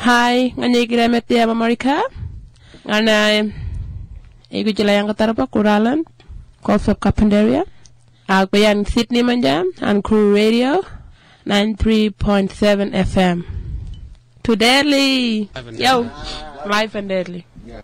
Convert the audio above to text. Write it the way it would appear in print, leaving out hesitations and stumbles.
Hi, ngani kira meti ama Amerika. Ngana iku jela yang katarapa kuralan. Gulf of Carpentaria. Aku yang Sydney manjam and Crew Radio 93.7 FM. To Deadly. Yo, live and deadly.